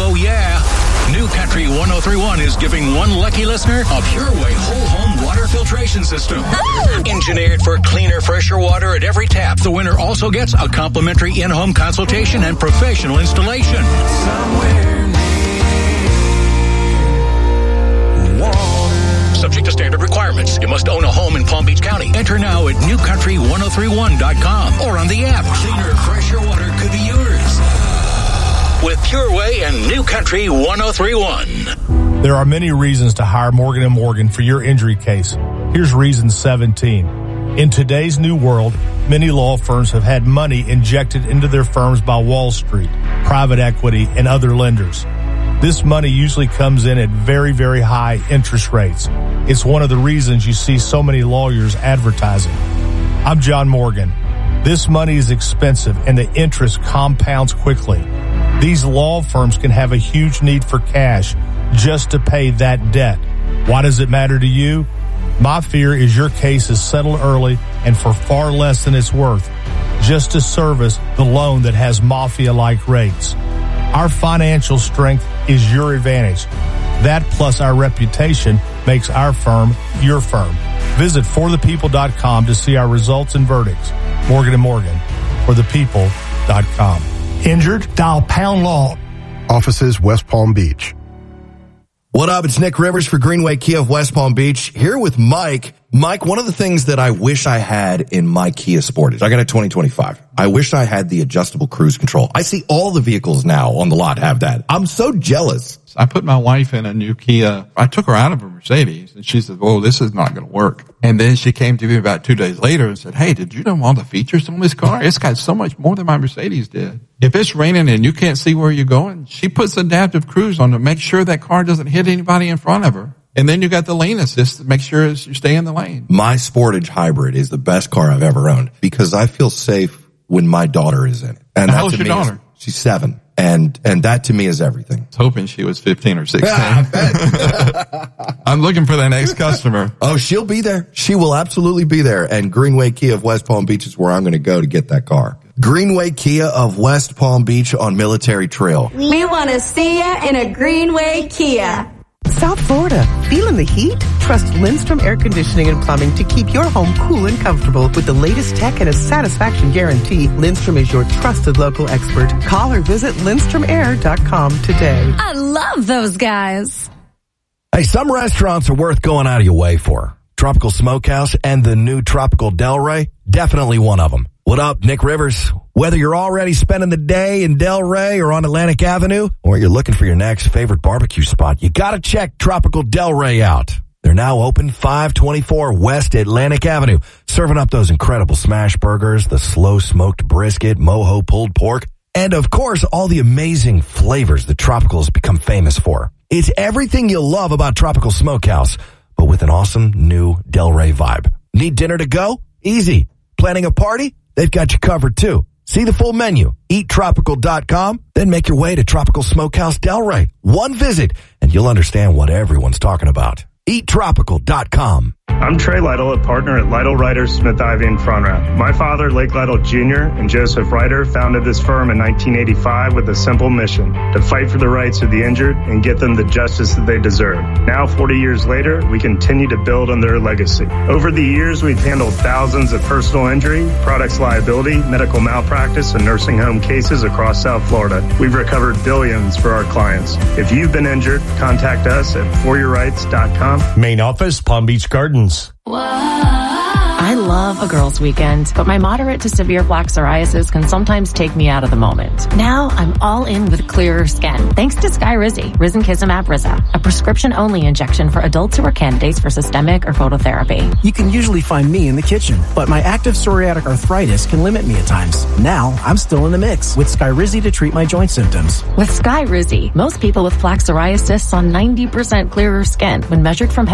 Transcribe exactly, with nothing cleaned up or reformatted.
Oh, yeah. New Country one oh three point one is giving one lucky listener a PureWay whole home water filtration system. Ah! Engineered for cleaner, fresher water at every tap. The winner also gets a complimentary in-home consultation and professional installation. Somewhere near water. Subject to standard requirements. You must own a home in Palm Beach County. Enter now at new country one oh three one dot com or on the app. Cleaner, fresher water could be yours. With PureWay and New Country one oh three point one. There are many reasons to hire Morgan and Morgan for your injury case. Here's reason seventeen. In today's new world, many law firms have had money injected into their firms by Wall Street, private equity, and other lenders. This money usually comes in at very, very high interest rates. It's one of the reasons you see so many lawyers advertising. I'm John Morgan. This money is expensive and the interest compounds quickly. These law firms can have a huge need for cash just to pay that debt. Why does it matter to you? My fear is your case is settled early and for far less than it's worth, just to service the loan that has mafia-like rates. Our financial strength is your advantage. That plus our reputation makes our firm your firm. Visit for the people dot com to see our results and verdicts. Morgan and Morgan, for the people dot com. Injured? Dial pound law. Offices, West Palm Beach. What up? It's Nick Rivers for Greenway Kia of West Palm Beach, here with Mike. Mike, one of the things that I wish I had in my Kia Sportage, I got a twenty twenty-five. I wish I had the adjustable cruise control. I see all the vehicles now on the lot have that. I'm so jealous. I put my wife in a new Kia. I took her out of a Mercedes, and she said, "Oh, this is not going to work." And then she came to me about two days later and said, "Hey, did you know all the features on this car? It's got so much more than my Mercedes did. If it's raining and you can't see where you're going, she puts adaptive cruise on to make sure that car doesn't hit anybody in front of her. And then you got the lane assist to make sure you stay in the lane." My Sportage Hybrid is the best car I've ever owned because I feel safe when my daughter is in it. And How old's your daughter? Is, she's seven. And, and that to me is everything. I was hoping she was fifteen or sixteen. I'm looking for that next customer. Oh, she'll be there. She will absolutely be there. And Greenway Kia of West Palm Beach is where I'm going to go to get that car. Greenway Kia of West Palm Beach on Military Trail. We want to see you in a Greenway Kia. South Florida, feeling the heat? Trust Lindstrom Air Conditioning and Plumbing to keep your home cool and comfortable with the latest tech and a satisfaction guarantee. Lindstrom is your trusted local expert. Call or visit lindstrom air dot com today. I love those guys. Hey, some restaurants are worth going out of your way for. Tropical Smokehouse and the new Tropical Delray, definitely one of them. What up, Nick Rivers? Whether you're already spending the day in Delray or on Atlantic Avenue, or you're looking for your next favorite barbecue spot, you gotta check Tropical Delray out. They're now open five twenty-four West Atlantic Avenue, serving up those incredible smash burgers, the slow smoked brisket, mojo pulled pork, and of course, all the amazing flavors that Tropical has become famous for. It's everything you'll love about Tropical Smokehouse, but with an awesome new Delray vibe. Need dinner to go? Easy. Planning a party? They've got you covered too. See the full menu, eat tropical dot com, then make your way to Tropical Smokehouse Delray. One visit, and you'll understand what everyone's talking about. eat tropical dot com. I'm Trey Lytle, a partner at Lytle Ryder Smith Ivy and Frontrap. My father, Lake Lytle Junior, and Joseph Ryder founded this firm in nineteen eighty-five with a simple mission: to fight for the rights of the injured and get them the justice that they deserve. Now, forty years later, we continue to build on their legacy. Over the years, we've handled thousands of personal injury, products liability, medical malpractice, and nursing home cases across South Florida. We've recovered billions for our clients. If you've been injured, contact us at for your rights dot com. Main office, Palm Beach Gardens. I love a girls' weekend, but my moderate to severe plaque psoriasis can sometimes take me out of the moment. Now I'm all in with clearer skin, thanks to Skyrizi, Risankizumab Riza, a prescription-only injection for adults who are candidates for systemic or phototherapy. You can usually find me in the kitchen, but my active psoriatic arthritis can limit me at times. Now I'm still in the mix with Skyrizi to treat my joint symptoms. With Skyrizi, most people with plaque psoriasis saw ninety percent clearer skin when measured from